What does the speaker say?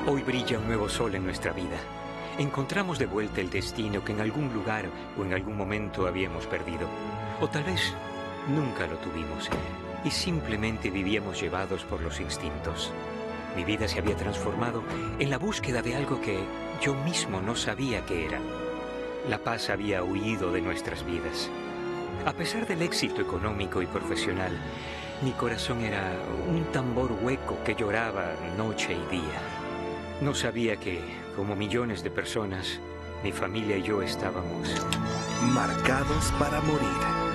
Hoy brilla un nuevo sol en nuestra vida. Encontramos de vuelta el destino que en algún lugar o en algún momento habíamos perdido. O tal vez nunca lo tuvimos y simplemente vivíamos llevados por los instintos. Mi vida se había transformado en la búsqueda de algo que yo mismo no sabía qué era. La paz había huido de nuestras vidas. A pesar del éxito económico y profesional, mi corazón era un tambor hueco que lloraba noche y día. No sabía que, como millones de personas, mi familia y yo estábamos marcados para morir.